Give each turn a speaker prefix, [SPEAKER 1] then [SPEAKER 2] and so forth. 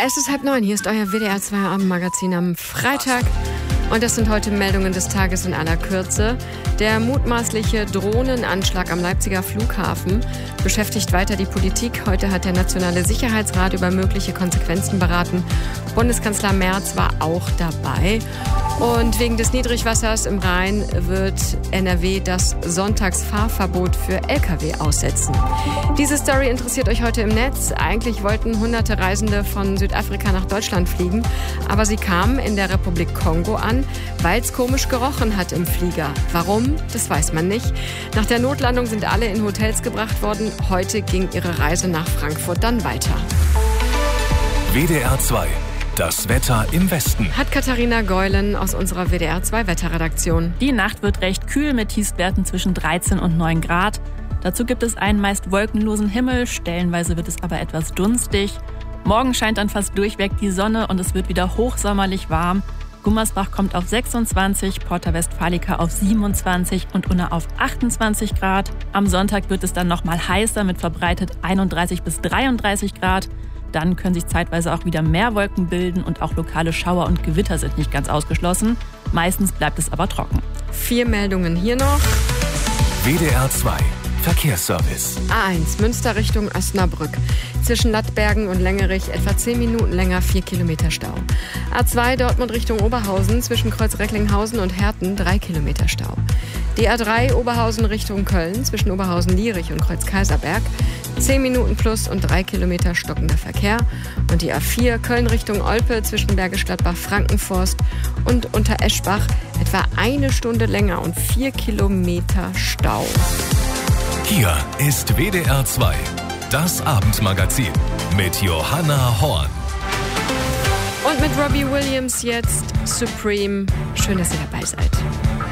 [SPEAKER 1] Es ist 8:30, hier ist euer WDR 2 Abendmagazin am Freitag. Und das sind heute Meldungen des Tages in aller Kürze. Der mutmaßliche Drohnenanschlag am Leipziger Flughafen beschäftigt weiter die Politik. Heute hat der Nationale Sicherheitsrat über mögliche Konsequenzen beraten. Bundeskanzler Merz war auch dabei. Und wegen des Niedrigwassers im Rhein wird NRW das Sonntagsfahrverbot für Lkw aussetzen. Diese Story interessiert euch heute im Netz. Eigentlich wollten hunderte Reisende von Südafrika nach Deutschland fliegen, aber sie kamen in der Republik Kongo an, weil es komisch gerochen hat im Flieger. Warum? Das weiß man nicht. Nach der Notlandung sind alle in Hotels gebracht worden. Heute ging ihre Reise nach Frankfurt dann weiter.
[SPEAKER 2] WDR 2. Das Wetter im Westen.
[SPEAKER 1] Hat Katharina Geulen aus unserer WDR 2 Wetterredaktion.
[SPEAKER 3] Die Nacht wird recht kühl mit Tiefstwerten zwischen 13 und 9 Grad. Dazu gibt es einen meist wolkenlosen Himmel, stellenweise wird es aber etwas dunstig. Morgen scheint dann fast durchweg die Sonne und es wird wieder hochsommerlich warm. Gummersbach kommt auf 26, Porta Westfalica auf 27 und Unna auf 28 Grad. Am Sonntag wird es dann nochmal heißer mit verbreitet 31 bis 33 Grad. Dann können sich zeitweise auch wieder mehr Wolken bilden und auch lokale Schauer und Gewitter sind nicht ganz ausgeschlossen. Meistens bleibt es aber trocken.
[SPEAKER 1] 4 Meldungen hier noch.
[SPEAKER 2] WDR 2. Verkehrsservice.
[SPEAKER 1] A1 Münster Richtung Osnabrück. Zwischen Lattbergen und Längerich etwa 10 Minuten länger, 4 Kilometer Stau. A2 Dortmund Richtung Oberhausen zwischen Kreuz Recklinghausen und Herten 3 Kilometer Stau. Die A3 Oberhausen Richtung Köln zwischen Oberhausen-Lierich und Kreuz Kaiserberg 10 Minuten plus und 3 Kilometer stockender Verkehr. Und die A4 Köln Richtung Olpe zwischen Bergisch Gladbach, Frankenforst und Untereschbach etwa 1 Stunde länger und 4 Kilometer Stau.
[SPEAKER 2] Hier ist WDR 2. Das Abendmagazin mit Johanna Horn.
[SPEAKER 1] Und mit Robbie Williams jetzt Supreme. Schön, dass ihr dabei seid.